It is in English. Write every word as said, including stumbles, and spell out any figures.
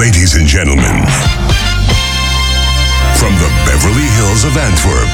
Ladies and gentlemen, from the Beverly Hills of Antwerp,